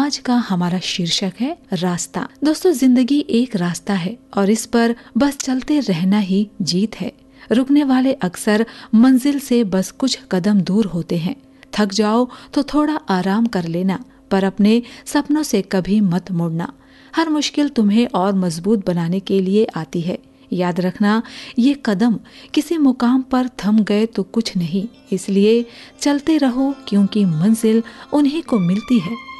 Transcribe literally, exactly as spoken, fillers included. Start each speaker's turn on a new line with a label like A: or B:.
A: आज का हमारा शीर्षक है रास्ता। दोस्तों, जिंदगी एक रास्ता है और इस पर बस चलते रहना ही जीत है। रुकने वाले अक्सर मंजिल से बस कुछ कदम दूर होते हैं। थक जाओ तो थोड़ा आराम कर लेना, पर अपने सपनों से कभी मत मुड़ना। हर मुश्किल तुम्हें और मजबूत बनाने के लिए आती है। याद रखना, ये कदम किसी मुकाम पर थम गए तो कुछ नहीं, इसलिए चलते रहो, क्योंकि मंजिल उन्हीं को मिलती है